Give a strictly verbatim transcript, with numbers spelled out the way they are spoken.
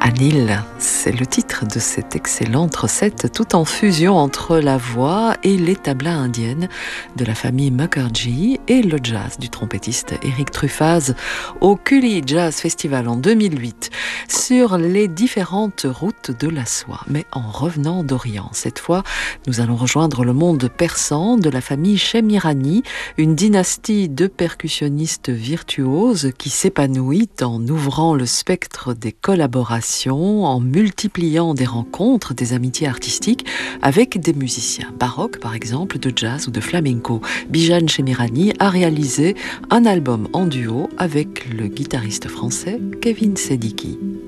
Anil, c'est le titre de cette excellente recette, tout en fusion entre la voix et les tablas indiennes de la famille Mukherjee et le jazz du trompettiste Eric Truffaz au Cully Jazz Festival en deux mille huit, sur les différentes routes de la soie. Mais en revenant d'Orient, cette fois, nous allons rejoindre le monde persan de la famille Shemirani, une dynastie de percussionnistes virtuoses qui s'épanouit en ouvrant le spectre des collaborations, en multipliant des rencontres, des amitiés artistiques avec des musiciens baroques, par exemple, de jazz ou de flamenco. Bijan Shemirani a réalisé un album en duo avec le guitariste français Kevin Sediki.